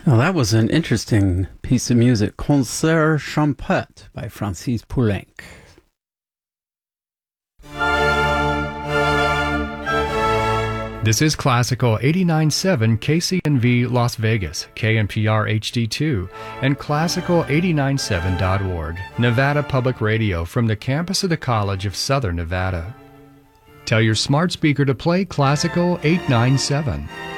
Well, that was an interesting piece of music, Concert Champêtre by Francis Poulenc. This is Classical 89.7 KCNV Las Vegas, KNPR HD2, and Classical897.org, Nevada Public Radio from the campus of the College of Southern Nevada. Tell your smart speaker to play Classical 897.